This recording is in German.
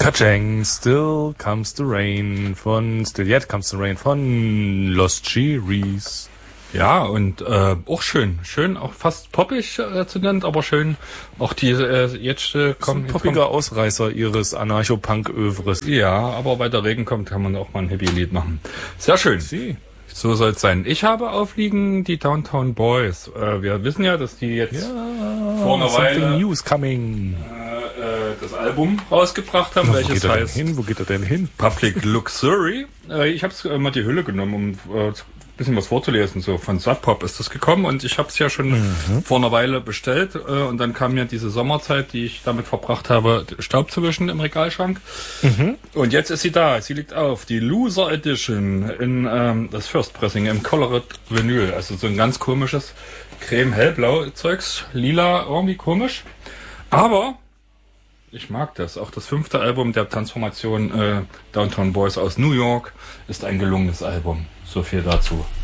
Kacheng, Still Comes the Rain von Still Yet Comes the Rain von Lost Cherries. Ja, und auch schön, auch fast poppig zu nennen, aber schön. Auch die jetzt kommen. Ein poppiger Ausreißer ihres Anarcho-Punk-Övres. Ja, aber weil der Regen kommt, kann man auch mal ein Hippie-Lied machen. Sehr schön. So soll es sein. Ich habe aufliegen die Downtown Boys. Wir wissen ja, dass die jetzt vor einer Weile News coming. Das Album rausgebracht haben, welches heißt Wo geht er denn hin? Public Luxury. Ich habe mal die Hülle genommen, um bisschen was vorzulesen. So von Sub Pop ist das gekommen und ich habe es ja schon vor einer Weile bestellt und dann kam ja diese Sommerzeit, die ich damit verbracht habe, Staub zu wischen im Regalschrank. Und jetzt ist sie da. Sie liegt auf. Die Loser Edition in das First Pressing im Colored Vinyl. Also so ein ganz komisches Creme-Hellblau Zeugs. Lila, irgendwie komisch. Aber ich mag das. Auch das 5. Album der Transformation Downtown Boys aus New York ist ein gelungenes Album. So viel dazu.